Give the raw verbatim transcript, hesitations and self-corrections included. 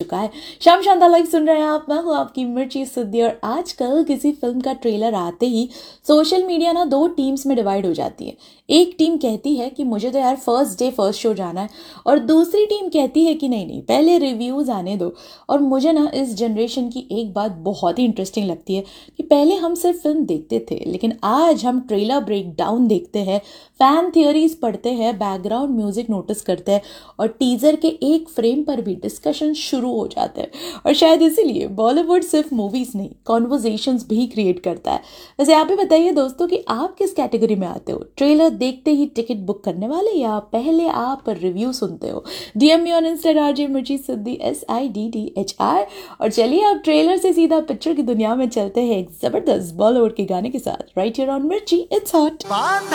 चुका है। शाम शानदार लाइक सुन रहे हैं आप, मैं हूँ आपकी मिर्ची सिद्धि। और आजकल किसी फिल्म का ट्रेलर आते ही सोशल मीडिया ना दो टीम्स में डिवाइड हो जाती है। एक टीम कहती है कि मुझे तो यार फर्स्ट डे फर्स्ट शो जाना है, और दूसरी टीम कहती है कि नहीं नहीं पहले रिव्यूज आने दो। और मुझे ना इस जनरेशन की एक बात बहुत ही इंटरेस्टिंग लगती है कि पहले हम सिर्फ फिल्म देखते थे, लेकिन आज हम ट्रेलर ब्रेक डाउन देखते हैं, फैन थियोरीज पढ़ते हैं, बैकग्राउंड म्यूजिक नोटिस करते हैं, और टीजर के एक फ्रेम पर भी डिस्कशन शुरू हो जाते हैं। और शायद इसीलिए बॉलीवुड सिर्फ मूवीज नहीं, कॉन्वर्जेशंस भी क्रिएट करता है। वैसे आप भी बताइए दोस्तों कि आप किस कैटेगरी में आते हो, ट्रेलर देखते ही टिकट बुक करने वाले या पहले आप रिव्यू सुनते हो? DM me on Insta RJ मिर्ची सिद्धि, S I D D H R. और चलिए अब ट्रेलर से सीधा पिक्चर की दुनिया में चलते हैं एक जबरदस्त बॉलीवुड के गाने के साथ, राइट हियर ऑन मिर्ची, इट्स हॉट।